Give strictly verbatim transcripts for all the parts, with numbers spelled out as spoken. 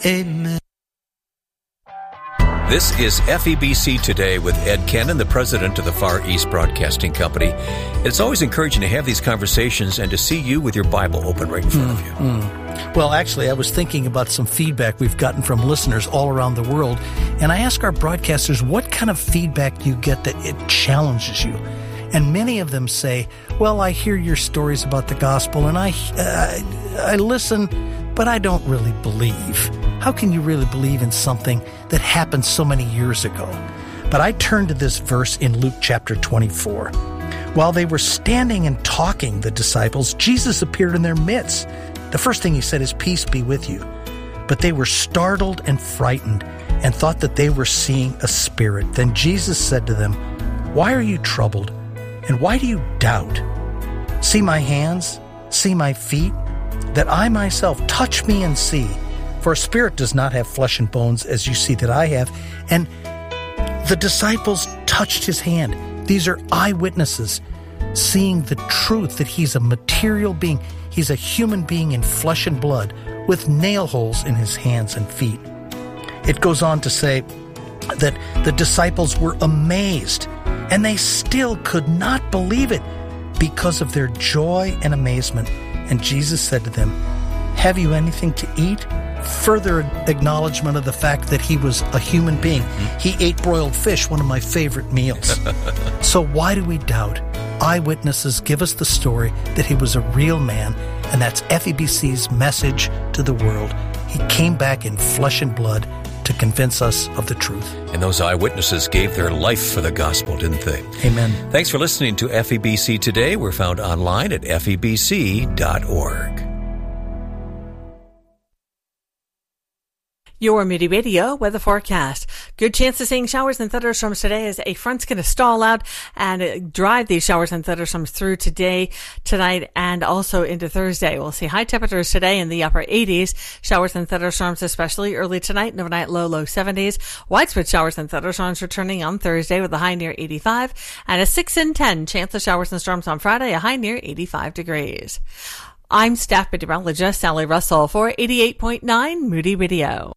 Amen. This is F E B C Today with Ed Kennon, the president of the Far East Broadcasting Company. It's always encouraging to have these conversations and to see you with your Bible open right in front mm, of you. Mm. Well, actually, I was thinking about some feedback we've gotten from listeners all around the world, and I ask our broadcasters what kind of feedback you get that it challenges you. And many of them say, well, I hear your stories about the gospel, and I, uh, I listen, but I don't really believe. How can you really believe in something that happened so many years ago? But I turn to this verse in Luke chapter twenty-four. While they were standing and talking, the disciples, Jesus appeared in their midst. The first thing he said is, peace be with you. But they were startled and frightened and thought that they were seeing a spirit. Then Jesus said to them, why are you troubled? And why do you doubt? See my hands, see my feet, that I myself touch me and see. For a spirit does not have flesh and bones as you see that I have. And the disciples touched his hand. These are eyewitnesses seeing the truth that he's a material being. He's a human being in flesh and blood with nail holes in his hands and feet. It goes on to say that the disciples were amazed and they still could not believe it because of their joy and amazement. And Jesus said to them, have you anything to eat? Further acknowledgement of the fact that he was a human being. He ate broiled fish, one of my favorite meals. So why do we doubt? Eyewitnesses give us the story that he was a real man, and that's F E B C's message to the world. He came back in flesh and blood to convince us of the truth. And those eyewitnesses gave their life for the gospel, didn't they? Amen. Thanks for listening to F E B C Today. We're found online at F E B C dot org. Your Moody Radio weather forecast. Good chance of seeing showers and thunderstorms today as a front's going to stall out and drive these showers and thunderstorms through today, tonight, and also into Thursday. We'll see high temperatures today in the upper eighties. Showers and thunderstorms especially early tonight and overnight low, low seventies. Widespread showers and thunderstorms returning on Thursday with a high near eighty-five and a six in ten chance of showers and storms on Friday, a high near eighty-five degrees. I'm staff meteorologist Sally Russell for eighty-eight point nine Moody Radio.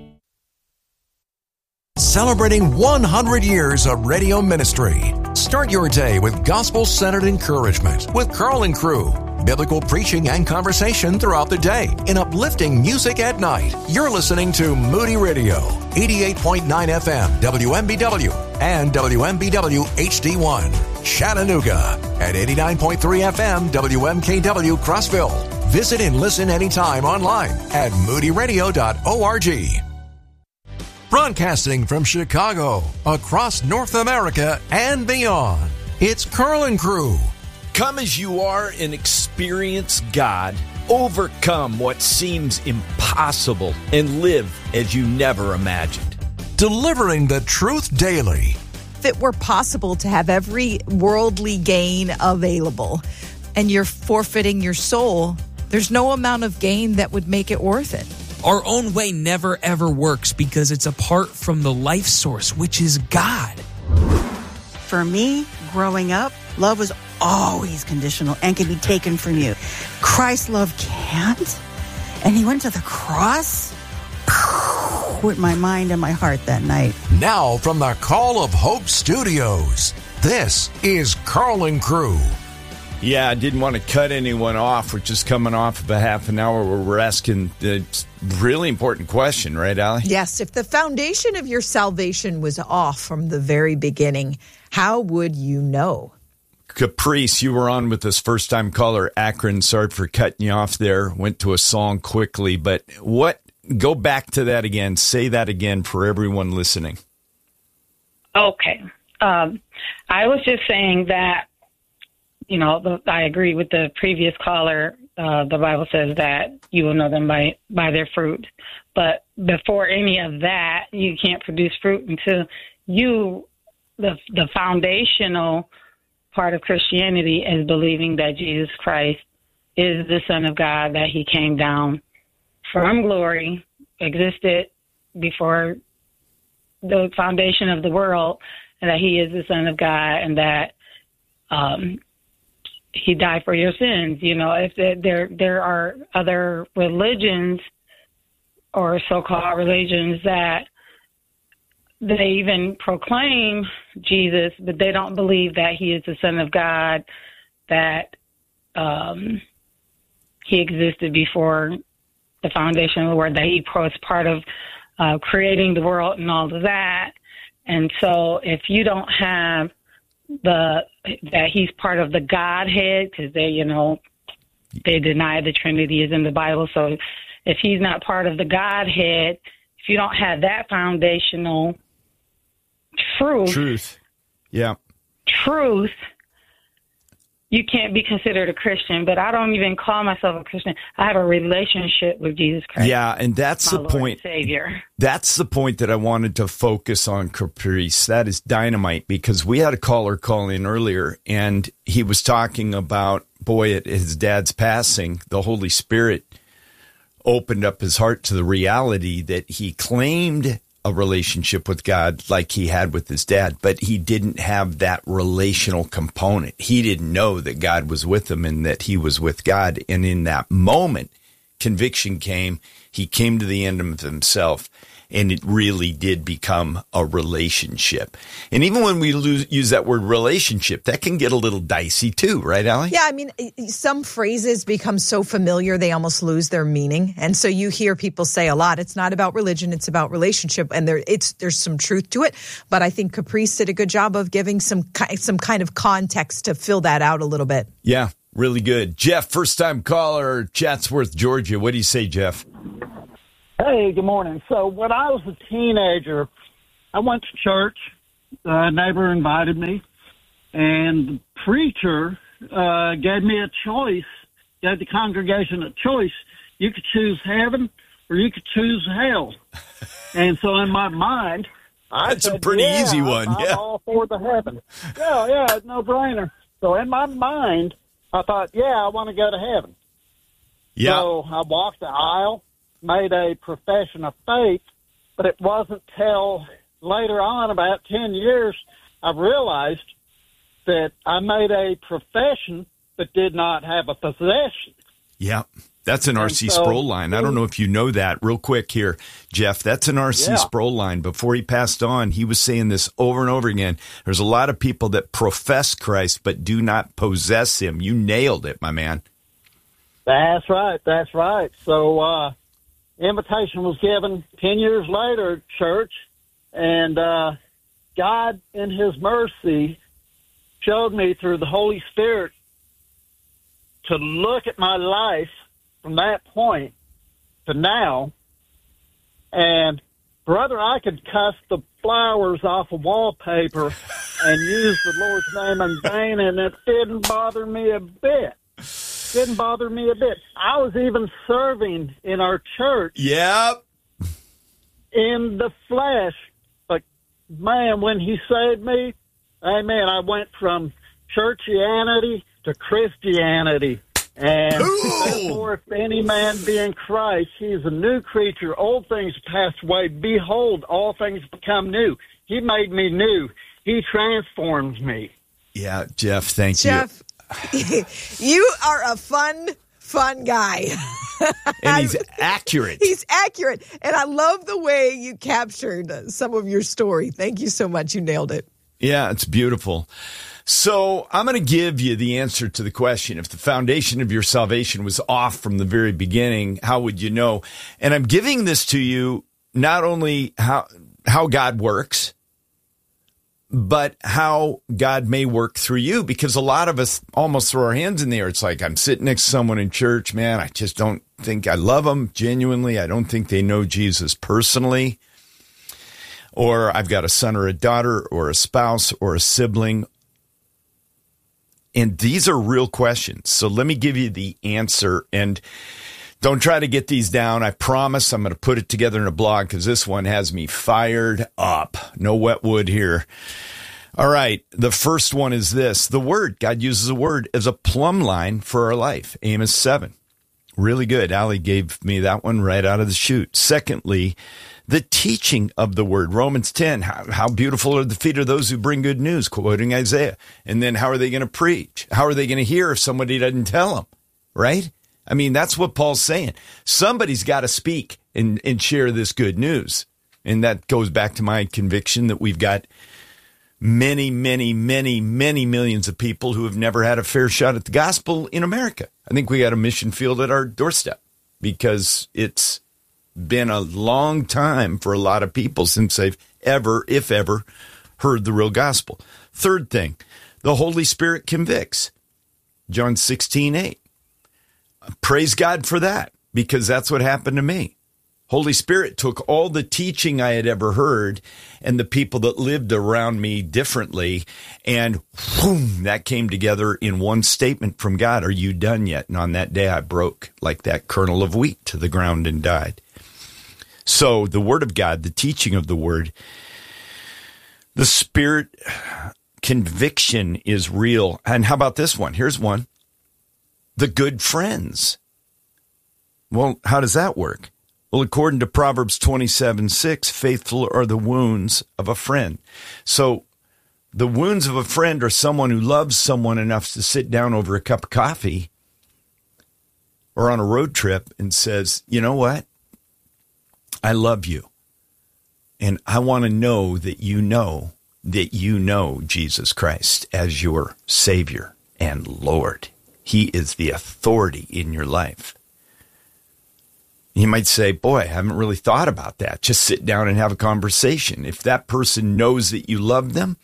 Celebrating one hundred years of radio ministry. Start your day with gospel-centered encouragement with Carl and Crew. Biblical preaching and conversation throughout the day and uplifting music at night. You're listening to Moody Radio, eighty-eight point nine F M, W M B W, and W M B W H D one, Chattanooga, at eighty-nine point three F M, W M K W, Crossville. Visit and listen anytime online at moody radio dot org. Broadcasting from Chicago, across North America and beyond, it's Carl and Crew. Come as you are and experience God. Overcome what seems impossible and live as you never imagined. Delivering the truth daily. If it were possible to have every worldly gain available and you're forfeiting your soul, there's no amount of gain that would make it worth it. Our own way never, ever works because it's apart from the life source, which is God. For me, growing up, love was always conditional and can be taken from you. Christ's love can't. And he went to the cross with my mind and my heart that night. Now from the Call of Hope Studios, this is Carl and Crew. Yeah, I didn't want to cut anyone off. We're just coming off of a half an hour where we're asking the really important question, right, Allie? Yes, if the foundation of your salvation was off from the very beginning, how would you know? Caprice, you were on with this first-time caller, Akron. Sorry for cutting you off there. Went to a song quickly, but what? Go back to that again. Say that again for everyone listening. Okay. Um, I was just saying that, you know, the, I agree with the previous caller. Uh, the Bible says that you will know them by, by their fruit. But before any of that, you can't produce fruit until you, the the foundational part of Christianity is believing that Jesus Christ is the Son of God, that he came down from glory, existed before the foundation of the world, and that he is the Son of God, and that um, he died for your sins. You know, if there there, there are other religions or so-called religions that they even proclaim Jesus, but they don't believe that he is the Son of God, that um, he existed before the foundation of the world, that he was part of uh, creating the world and all of that. And so if you don't have the that he's part of the Godhead, because they, you know, they deny the Trinity is in the Bible. So if he's not part of the Godhead, if you don't have that foundational truth, truth, yeah, truth, you can't be considered a Christian. But I don't even call myself a Christian. I have a relationship with Jesus Christ. Yeah, and that's my the Lord point. and Savior. That's the point that I wanted to focus on, Caprice. That is dynamite, because we had a caller call in earlier, and he was talking about, boy, at his dad's passing, the Holy Spirit opened up his heart to the reality that he claimed a relationship with God like he had with his dad, but he didn't have that relational component. He didn't know that God was with him and that he was with God. And in that moment, conviction came. He came to the end of himself, and it really did become a relationship. And even when we lose, use that word relationship, that can get a little dicey too, right, Allie? Yeah, I mean, some phrases become so familiar, they almost lose their meaning. And so you hear people say a lot, it's not about religion, it's about relationship. And there, it's there's some truth to it. But I think Caprice did a good job of giving some, some kind of context to fill that out a little bit. Yeah, really good. Jeff, first-time caller, Chatsworth, Georgia. What do you say, Jeff? Hey, good morning. So when I was a teenager, I went to church. A neighbor invited me, and the preacher uh, gave me a choice, gave the congregation a choice. You could choose heaven or you could choose hell. And so in my mind, I That's said, a pretty yeah, easy one. I'm, I'm yeah. all for the heaven. Yeah, yeah, no-brainer. So in my mind, I thought, yeah, I want to go to heaven. Yeah. So I walked the aisle, made a profession of faith, but it wasn't till later on, about ten years, I realized that I made a profession but did not have a possession. Yeah, that's an R C so, Sproul line. I don't know if you know that. Real quick here, Jeff, that's an R C yeah. Sproul line. Before he passed on, he was saying this over and over again. There's a lot of people that profess Christ but do not possess him. You nailed it, my man. That's right. That's right. So, uh, invitation was given ten years later at church, and uh, God, in his mercy, showed me through the Holy Spirit to look at my life from that point to now. And, brother, I could cuss the flowers off of wallpaper and use the Lord's name in vain, and it didn't bother me a bit. Didn't bother me a bit. I was even serving in our church. Yep. In the flesh. But, man, when he saved me, amen, I went from churchianity to Christianity. And therefore, if any man be in Christ, he is a new creature. Old things pass away. Behold, all things become new. He made me new. He transformed me. Yeah, Jeff, thank Jeff, you. you are a fun, fun guy. And he's accurate. He's accurate. And I love the way you captured some of your story. Thank you so much. You nailed it. Yeah, it's beautiful. So I'm going to give you the answer to the question. If the foundation of your salvation was off from the very beginning, how would you know? And I'm giving this to you not only how how God works, but how God may work through you, because a lot of us almost throw our hands in the air. It's like, I'm sitting next to someone in church, man, I just don't think I love them genuinely. I don't think they know Jesus personally. Or I've got a son or a daughter or a spouse or a sibling. And these are real questions. So let me give you the answer. And don't try to get these down. I promise I'm going to put it together in a blog, because this one has me fired up. No wet wood here. All right. The first one is this. The word. God uses a word as a plumb line for our life. Amos seven. Really good. Allie gave me that one right out of the chute. Secondly, the teaching of the word. Romans ten. How, how beautiful are the feet of those who bring good news, quoting Isaiah. And then how are they going to preach? How are they going to hear if somebody doesn't tell them? Right? I mean, that's what Paul's saying. Somebody's got to speak and, and share this good news. And that goes back to my conviction that we've got many, many, many, many millions of people who have never had a fair shot at the gospel in America. I think we got a mission field at our doorstep because it's been a long time for a lot of people since they've ever, if ever, heard the real gospel. Third thing, the Holy Spirit convicts. John sixteen eight. Praise God for that, because that's what happened to me. Holy Spirit took all the teaching I had ever heard and the people that lived around me differently, and boom, that came together in one statement from God. Are you done yet? And on that day, I broke like that kernel of wheat to the ground and died. So the Word of God, the teaching of the Word, the Spirit conviction is real. And how about this one? Here's one. The good friends. Well, how does that work? Well, according to Proverbs twenty-seven six, faithful are the wounds of a friend. So the wounds of a friend are someone who loves someone enough to sit down over a cup of coffee or on a road trip and says, you know what? I love you. And I want to know that you know that you know Jesus Christ as your Savior and Lord. He is the authority in your life. You might say, boy, I haven't really thought about that. Just sit down and have a conversation. If that person knows that you love them,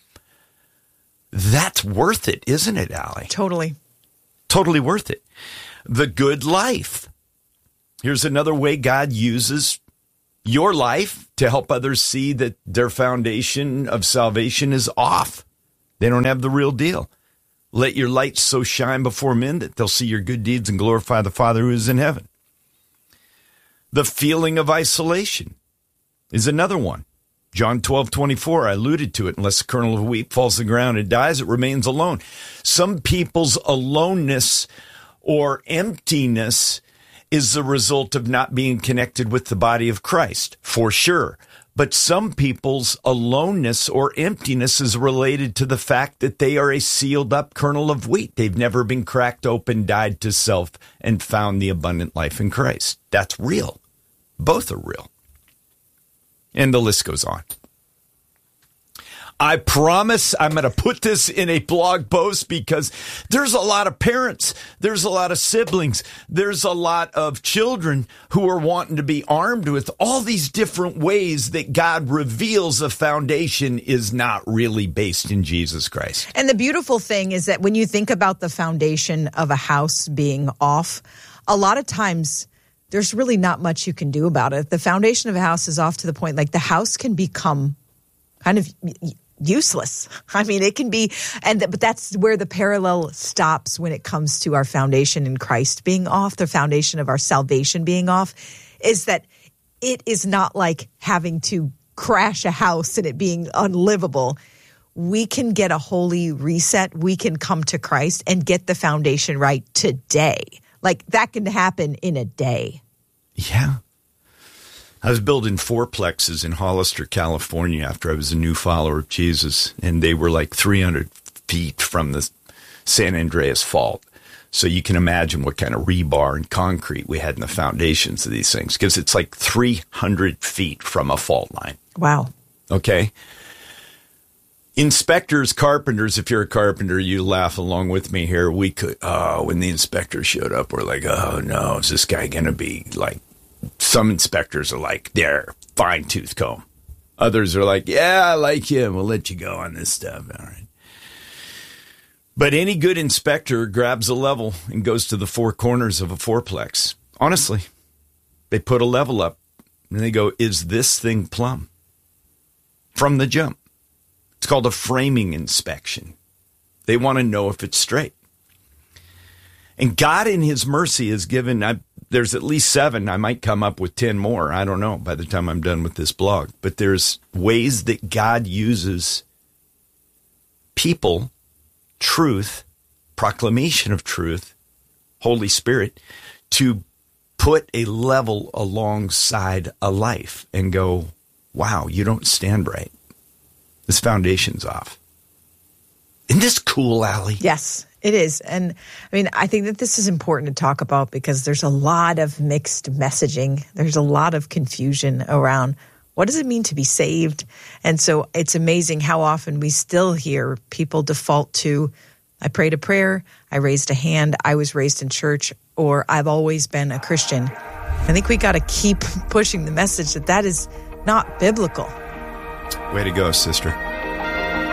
that's worth it, isn't it, Allie? Totally. Totally worth it. The good life. Here's another way God uses your life to help others see that their foundation of salvation is off. They don't have the real deal. Let your light so shine before men that they'll see your good deeds and glorify the Father who is in heaven. The feeling of isolation is another one. John twelve twenty-four, I alluded to it. Unless a kernel of wheat falls to the ground and dies, it remains alone. Some people's aloneness or emptiness is the result of not being connected with the body of Christ, for sure. But some people's aloneness or emptiness is related to the fact that they are a sealed up kernel of wheat. They've never been cracked open, died to self, and found the abundant life in Christ. That's real. Both are real. And the list goes on. I promise I'm going to put this in a blog post because there's a lot of parents, there's a lot of siblings, there's a lot of children who are wanting to be armed with all these different ways that God reveals a foundation is not really based in Jesus Christ. And the beautiful thing is that when you think about the foundation of a house being off, a lot of times there's really not much you can do about it. The foundation of a house is off to the point like the house can become kind of useless. I mean, it can be, and but that's where the parallel stops when it comes to our foundation in Christ being off, the foundation of our salvation being off, is that it is not like having to crash a house and it being unlivable. We can get a holy reset. We can come to Christ and get the foundation right today. Like that can happen in a day. Yeah. I was building fourplexes in Hollister, California after I was a new follower of Jesus, and they were like three hundred feet from the San Andreas Fault. So you can imagine what kind of rebar and concrete we had in the foundations of these things, because it's like three hundred feet from a fault line. Wow. Okay. Inspectors, carpenters, if you're a carpenter, you laugh along with me here. We could, oh, when the inspectors showed up, we're like, oh no, is this guy going to be like, some inspectors are like, they're fine tooth comb. Others are like, yeah, I like you. We'll let you go on this stuff. All right. But any good inspector grabs a level and goes to the four corners of a fourplex. Honestly, they put a level up and they go, is this thing plumb? From the jump. It's called a framing inspection. They want to know if it's straight. And God in his mercy has given, I, there's at least seven. I might come up with ten more. I don't know by the time I'm done with this blog. But there's ways that God uses people, truth, proclamation of truth, Holy Spirit, to put a level alongside a life and go, wow, you don't stand right. This foundation's off. Isn't this cool, Allie? Yes. It is. And I mean, I think that this is important to talk about because there's a lot of mixed messaging. There's a lot of confusion around what does it mean to be saved? And so it's amazing how often we still hear people default to, I prayed a prayer, I raised a hand, I was raised in church, or I've always been a Christian. I think we got to keep pushing the message that that is not biblical. Way to go, sister.